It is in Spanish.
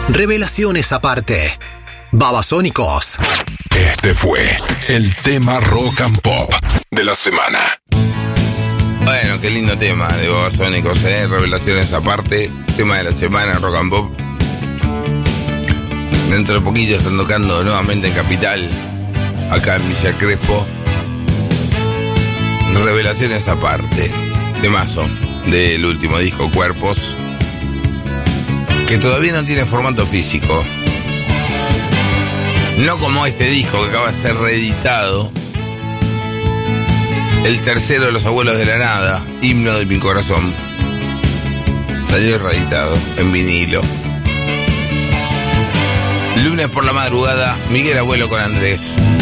Revelaciones aparte. Babasónicos. Este fue el tema rock and pop de la semana. Bueno, qué lindo tema de Babasónicos, Revelaciones aparte, tema de la semana, rock and pop. Dentro de poquito están tocando nuevamente en Capital, acá en Villa Crespo. Revelaciones aparte, temazo del último disco, Cuerpos, que todavía no tiene formato físico. No como este disco que acaba de ser reeditado, el tercero de Los Abuelos de la Nada, Himno de mi Corazón. Salió reeditado en vinilo. Lunes por la madrugada, Miguel Abuelo con Andrés.